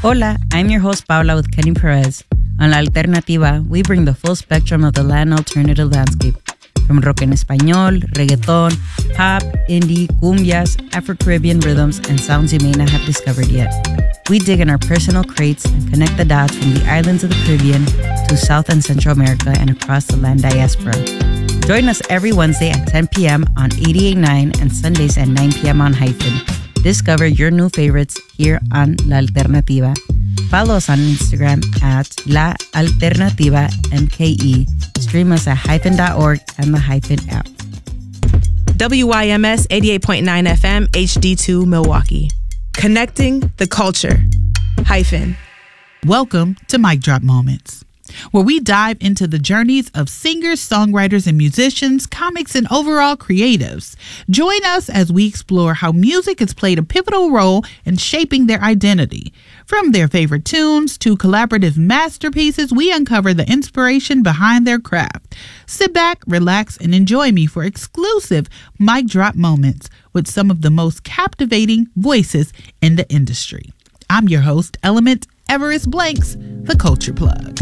Hola, I'm your host Paula with Kenny Perez. On La Alternativa, we bring the full spectrum of the Latin alternative landscape. From rock en español, reggaeton, pop, indie, cumbias, Afro-Caribbean rhythms, and sounds you may not have discovered yet. We dig in our personal crates and connect the dots from the islands of the Caribbean to South and Central America and across the land diaspora. Join us every Wednesday at 10 p.m. on 88.9 and Sundays at 9 p.m. on Hyphen. Discover your new favorites here on La Alternativa. Follow us on Instagram at La Alternativa MKE. Stream us at hyphen.org and the Hyphen app. WYMS 88.9 FM HD2 Milwaukee. Connecting the culture. Hyphen. Welcome to Mic Drop Moments, where we dive into the journeys of singers, songwriters, and musicians, comics, and overall creatives. Join us as we explore how music has played a pivotal role in shaping their identity. From their favorite tunes to collaborative masterpieces, we uncover the inspiration behind their craft. Sit back, relax, and enjoy me for exclusive Mic Drop Moments with some of the most captivating voices in the industry. I'm your host, Element Everest Blanks, the Culture Plug.